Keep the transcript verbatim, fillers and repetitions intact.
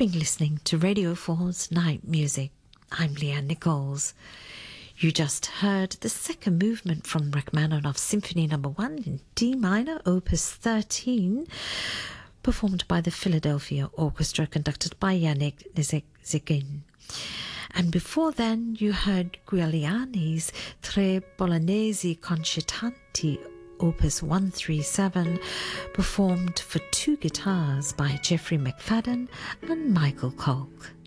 been listening to Radio four's Night Music. I'm Leanne Nichols. You just heard the second movement from Rachmaninoff Symphony Number One in D minor, Opus thirteen, performed by the Philadelphia Orchestra, conducted by Yannick Nézet-Séguin. And before then, you heard Guglielmi's Tre Bolognesi Concertanti, Opus one thirty-seven, performed for two guitars by Jeffrey McFadden and Michael Kolk.